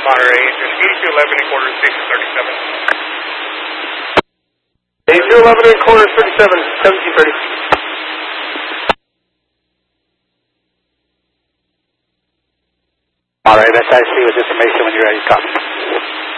Monterey, just 8211 and quarter, station 37. 8211 and quarter, 37, 1730. Monterey, that's IC with information when you're ready. Copy.